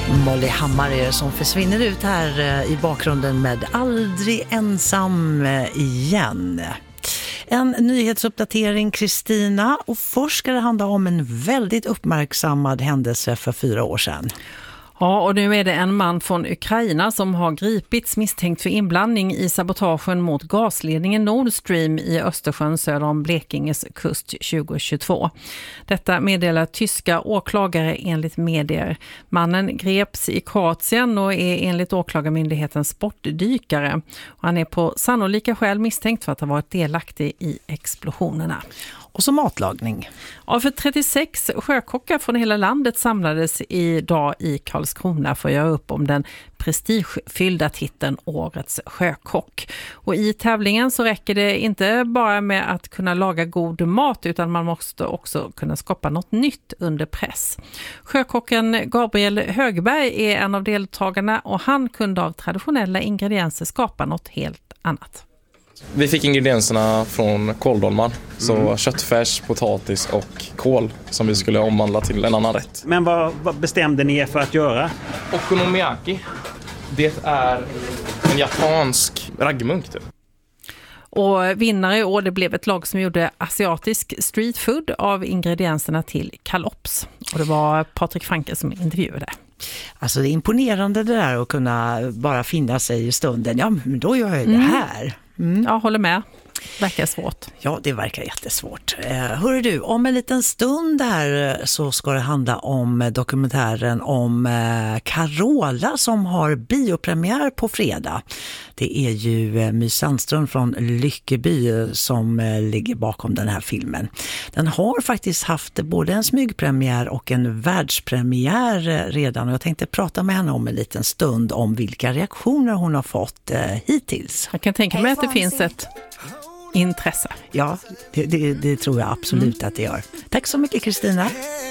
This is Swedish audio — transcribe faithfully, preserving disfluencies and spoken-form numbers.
Molly Hammar är det som försvinner ut här i bakgrunden med Aldrig ensam igen. En nyhetsuppdatering, Kristina, och först ska det handla om en väldigt uppmärksammad händelse för fyra år sedan. Ja, och nu är det en man från Ukraina som har gripits misstänkt för inblandning i sabotagen mot gasledningen Nord Stream i Östersjön söder om Blekinges kust tjugohundratjugotvå. Detta meddelar tyska åklagare enligt medier. Mannen greps i Kroatien och är enligt åklagarmyndigheten sportdykare. Han är på sannolika skäl misstänkt för att ha varit delaktig i explosionerna. Och så matlagning. Ja, för trettiosex sjökockar från hela landet samlades idag i Karlskrona för att göra upp om den prestigefyllda titeln Årets sjökock. Och i tävlingen så räcker det inte bara med att kunna laga god mat utan man måste också kunna skapa något nytt under press. Sjökocken Gabriel Högberg är en av deltagarna och han kunde av traditionella ingredienser skapa något helt annat. Vi fick ingredienserna från kåldolmar, så mm. köttfärs, potatis och kål som vi skulle omvandla till en annan rätt. Men vad, vad bestämde ni er för att göra? Okonomiyaki, det är en japansk raggmunk typ. Och vinnare och det blev ett lag som gjorde asiatisk street food av ingredienserna till kalops. Och det var Patrik Franke som intervjuade. Alltså det är imponerande det där att kunna bara finna sig i stunden. Ja, men då gör jag mm. det här. Mm. Jag håller med. Verkar svårt. Ja, det verkar jättesvårt. Eh, hörru du, om en liten stund här så ska det handla om dokumentären om eh, Carola som har biopremiär på fredag. Det är ju eh, My Sandström från Lyckeby som eh, ligger bakom den här filmen. Den har faktiskt haft både en smygpremiär och en världspremiär eh, redan och jag tänkte prata med henne om en liten stund om vilka reaktioner hon har fått eh, hittills. Jag kan tänka mig att det finns ett intresse. Ja, det, det, det tror jag absolut mm. att det gör. Tack så mycket, Kristina.